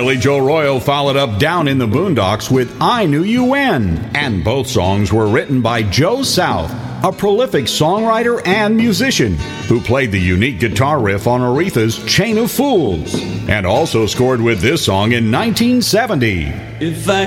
Billy Joe Royal followed up Down in the Boondocks with I Knew You When, and both songs were written by Joe South, a prolific songwriter and musician who played the unique guitar riff on Aretha's Chain of Fools, and also scored with this song in 1970. If I